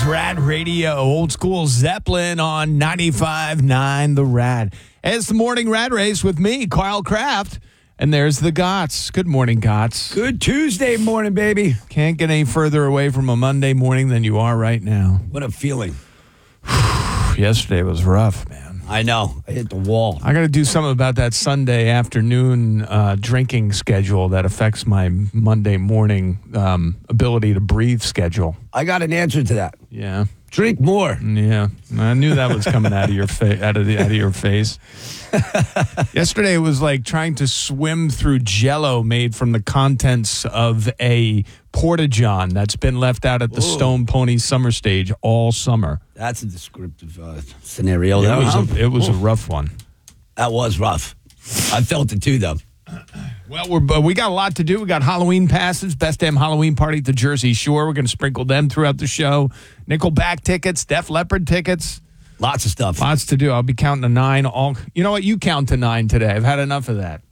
Rad Radio, old school Zeppelin on 95.9 The Rad. It's the morning Rad Race with me, Carl Kraft, and there's the Gots. Good morning, Gots. Good Tuesday morning, baby. Can't get any further away from a Monday morning than you are right now. What a feeling. Yesterday was rough, man. I know. I hit the wall. I got to do something about that Sunday afternoon drinking schedule that affects my Monday morning ability to breathe schedule. I got an answer to that. Yeah. Drink more. Yeah, I knew that was coming out of your out of your face. Yesterday it was like trying to swim through Jell-O made from the contents of a porta-john that's been left out at the Stone Pony Summer Stage all summer. That's a descriptive scenario. It was a rough one. That was rough. I felt it too, though. Well, we got a lot to do. We got Halloween passes, Best Damn Halloween Party at the Jersey Shore. We're going to sprinkle them throughout the show. Nickelback tickets, Def Leppard tickets. Lots of stuff. Lots to do. I'll be counting to 9. You know what? You count to 9 today. I've had enough of that.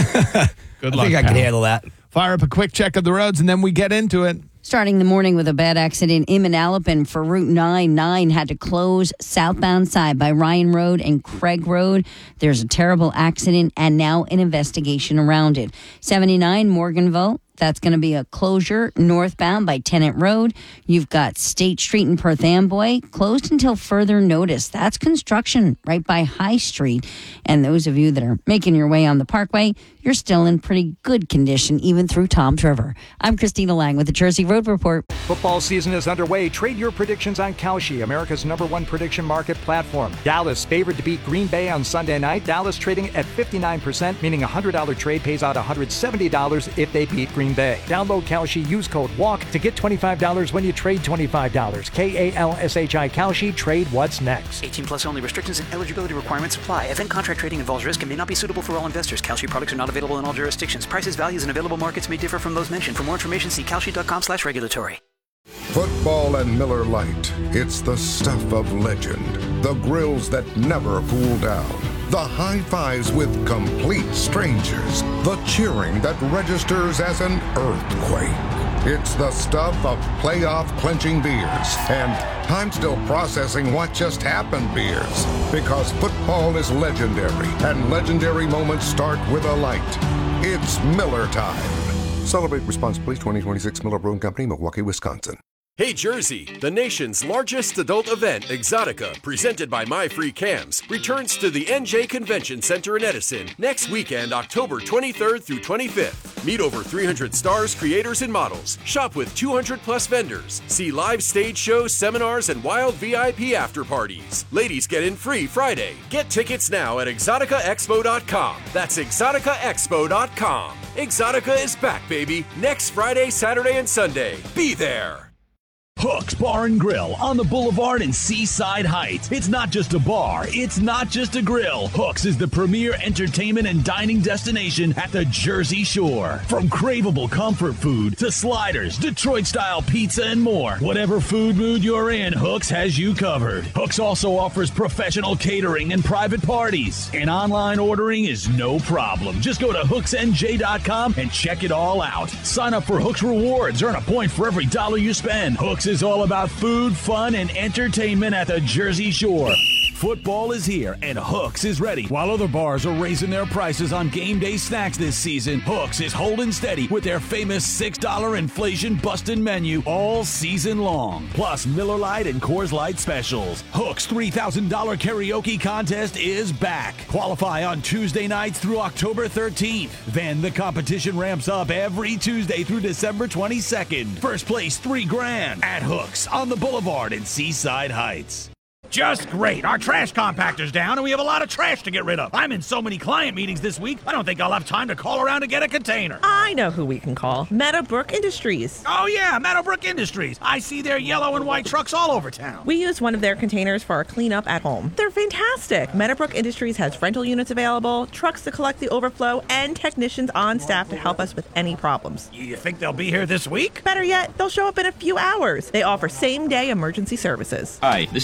Good luck, I think I can handle that. Fire up a quick check of the roads, and then we get into it. Starting the morning with a bad accident in Manalapan for Route 9 had to close southbound side by Ryan Road and Craig Road. There's a terrible accident and now an investigation around it. 79 Morganville. That's going to be a closure northbound by Tennant Road. You've got State Street in Perth Amboy closed until further notice. That's construction right by High Street. And those of you that are making your way on the Parkway, you're still in pretty good condition, even through Toms River. I'm Christina Lang with the Jersey Road Report. Football season is underway. Trade your predictions on Kalshi, America's #1 prediction market platform. Dallas favored to beat Green Bay on Sunday night. Dallas trading at 59%, meaning a $100 trade pays out $170 if they beat Green Bay. Download Kalshi, use code WALK to get $25 when you trade $25. KALSHI Kalshi, trade what's next. 18 plus only. Restrictions and eligibility requirements apply. Event contract trading involves risk and may not be suitable for all investors. Kalshi products are not available in all jurisdictions. Prices, values, and available markets may differ from those mentioned. For more information, see kalshi.com/regulatory. Football and Miller Lite. It's the stuff of legend. The grills that never cool down. The high fives with complete strangers. The cheering that registers as an earthquake. It's the stuff of playoff clinching beers and I'm still processing what just happened beers. Because football is legendary and legendary moments start with a light. It's Miller time. Celebrate responsibly. 2026 Miller Brewing Company, Milwaukee, Wisconsin. Hey Jersey, the nation's largest adult event, Exotica, presented by My Free Cams, returns to the NJ Convention Center in Edison next weekend, October 23rd through 25th. Meet over 300 stars, creators, and models. Shop with 200 plus vendors. See live stage shows, seminars, and wild VIP after parties. Ladies get in free Friday. Get tickets now at exoticaexpo.com. That's exoticaexpo.com. Exotica is back, baby. Next Friday, Saturday, and Sunday. Be there. Hooks Bar and Grill on the Boulevard in Seaside Heights. It's not just a bar. It's not just a grill. Hooks is the premier entertainment and dining destination at the Jersey Shore. From craveable comfort food to sliders, Detroit-style pizza, and more. Whatever food mood you're in, Hooks has you covered. Hooks also offers professional catering and private parties. And online ordering is no problem. Just go to hooksnj.com and check it all out. Sign up for Hooks Rewards. Earn a point for every dollar you spend. Hooks is all about food, fun, and entertainment at the Jersey Shore. Football is here, and Hooks is ready. While other bars are raising their prices on game day snacks this season, Hooks is holding steady with their famous $6 inflation-busting menu all season long. Plus Miller Lite and Coors Light specials. Hooks' $3,000 karaoke contest is back. Qualify on Tuesday nights through October 13th. Then the competition ramps up every Tuesday through December 22nd. First place $3,000 at Hooks on the Boulevard in Seaside Heights. Just great. Our trash compactor's down and we have a lot of trash to get rid of. I'm in so many client meetings this week, I don't think I'll have time to call around to get a container. I know who we can call. Meadowbrook Industries. Oh yeah, Meadowbrook Industries. I see their yellow and white trucks all over town. We use one of their containers for our cleanup at home. They're fantastic. Meadowbrook Industries has rental units available, trucks to collect the overflow, and technicians on staff to help us with any problems. You think they'll be here this week? Better yet, they'll show up in a few hours. They offer same-day emergency services. Hi, this